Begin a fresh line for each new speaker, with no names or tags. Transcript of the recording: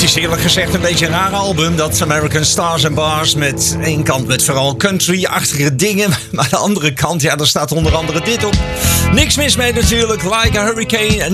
is eerlijk gezegd een beetje een raar album. Dat American Stars and Bars. Met één kant met vooral country-achtige dingen. Maar de andere kant, ja, daar staat onder andere dit op. Niks mis mee natuurlijk. Like a Hurricane.